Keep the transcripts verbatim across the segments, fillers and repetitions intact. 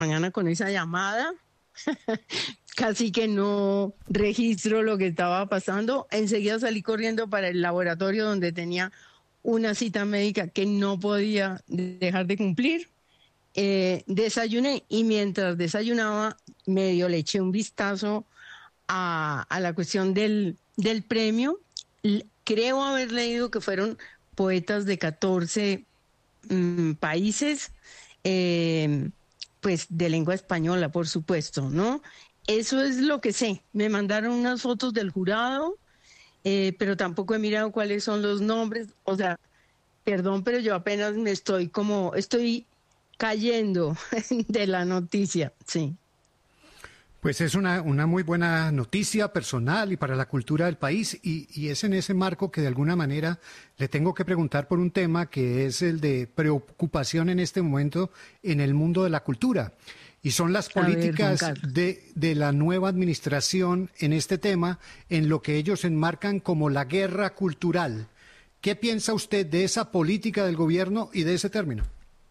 mañana con esa llamada. Casi que no registro lo que estaba pasando. Enseguida salí corriendo para el laboratorio donde tenía una cita médica que no podía dejar de cumplir. Eh, desayuné y mientras desayunaba medio le eché un vistazo a, a la cuestión del, del premio. L- creo haber leído que fueron poetas de catorce mm, países, eh, pues de lengua española, por supuesto, ¿no? Eso es lo que sé. Me mandaron unas fotos del jurado, eh, pero tampoco he mirado cuáles son los nombres. O sea, perdón, pero yo apenas me estoy como, estoy cayendo de la noticia, sí. Pues es una, una muy buena noticia personal y para la cultura del país y, y es en ese marco que de alguna manera le tengo que preguntar por un tema que es el de preocupación en este momento en el mundo de la cultura y son las A ver, Juan políticas Carlos. de, de la nueva administración en este tema, en lo que ellos enmarcan como la guerra cultural. ¿Qué piensa usted de esa política del gobierno y de ese término?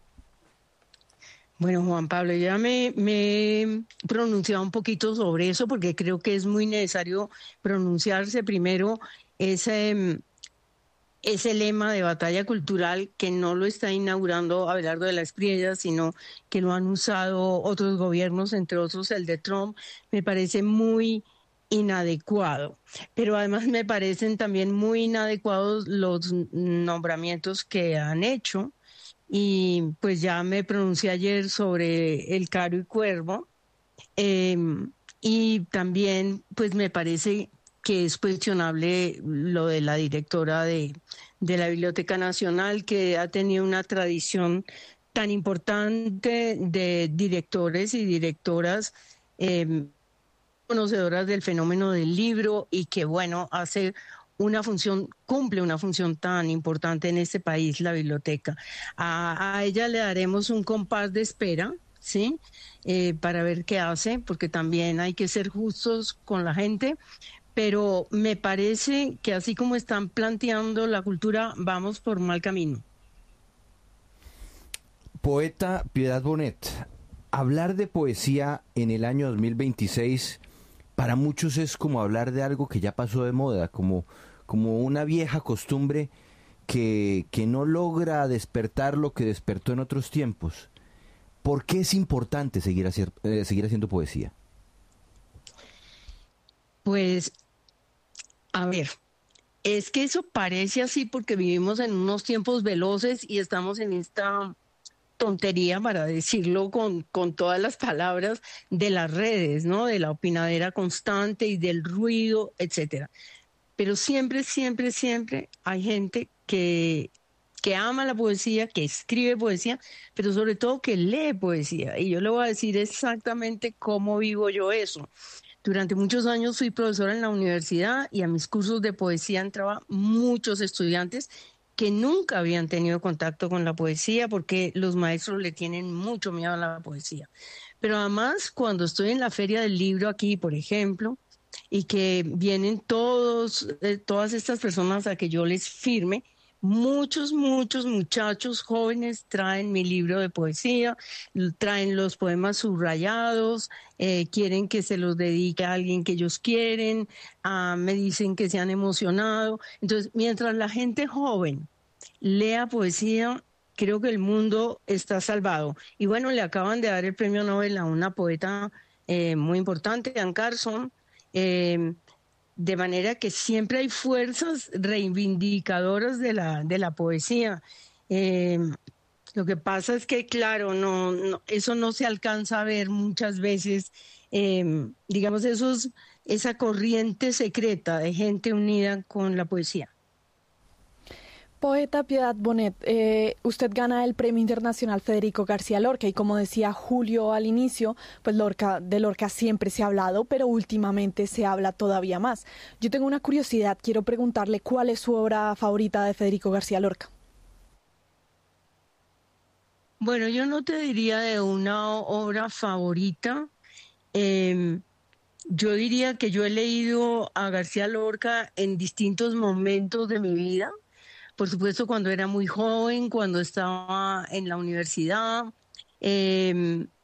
Bueno, Juan Pablo, ya me, me he pronunciado un poquito sobre eso porque creo que es muy necesario pronunciarse primero ese, mm, ese lema de batalla cultural que no lo está inaugurando Abelardo de la Espriella, sino que lo han usado otros gobiernos, entre otros el de Trump, me parece muy inadecuado. Pero además me parecen también muy inadecuados los nombramientos que han hecho y pues ya me pronuncié ayer sobre el Caro y Cuervo, eh, y también pues me parece que es cuestionable lo de la directora de, de la Biblioteca Nacional, que ha tenido una tradición tan importante de directores y directoras eh, conocedoras del fenómeno del libro y que, bueno, hace una función, cumple una función tan importante en este país, la biblioteca. A, a ella le daremos un compás de espera, ¿sí? Eh, para ver qué hace, porque también hay que ser justos con la gente, pero me parece que así como están planteando la cultura, vamos por mal camino. Poeta Piedad Bonet, hablar de poesía en el año dos mil veintiséis para muchos es como hablar de algo que ya pasó de moda, como, como una vieja costumbre que, que no logra despertar lo que despertó en otros tiempos. ¿Por qué es importante seguir, hacer, eh, seguir haciendo poesía? Pues, a ver, es que eso parece así porque vivimos en unos tiempos veloces y estamos en esta tontería, para decirlo con, con todas las palabras, de las redes, ¿no? De la opinadera constante y del ruido, etcétera. Pero siempre, siempre, siempre hay gente que, que ama la poesía, que escribe poesía, pero sobre todo que lee poesía. Y yo le voy a decir exactamente cómo vivo yo eso. Durante muchos años fui profesora en la universidad y a mis cursos de poesía entraban muchos estudiantes que nunca habían tenido contacto con la poesía porque los maestros le tienen mucho miedo a la poesía. Pero además, cuando estoy en la Feria del Libro aquí, por ejemplo, y que vienen todos, eh, todas estas personas a que yo les firme, muchos, muchos muchachos jóvenes traen mi libro de poesía, traen los poemas subrayados, eh, quieren que se los dedique a alguien que ellos quieren, ah, me dicen que se han emocionado. Entonces, mientras la gente joven lea poesía, creo que el mundo está salvado. Y bueno, le acaban de dar el premio Nobel a una poeta eh, muy importante, Anne Carson, eh, de manera que siempre hay fuerzas reivindicadoras de la, de la poesía. Eh, lo que pasa es que, claro, no, no, eso no se alcanza a ver muchas veces, eh, digamos, esos, esa corriente secreta de gente unida con la poesía. Poeta Piedad Bonet, eh, usted gana el Premio Internacional Federico García Lorca y como decía Julio al inicio, pues Lorca, de Lorca siempre se ha hablado, pero últimamente se habla todavía más. Yo tengo una curiosidad, quiero preguntarle cuál es su obra favorita de Federico García Lorca. Bueno, yo no te diría de una obra favorita. Eh, yo diría que yo he leído a García Lorca en distintos momentos de mi vida. Por supuesto, cuando era muy joven, cuando estaba en la universidad. Eh,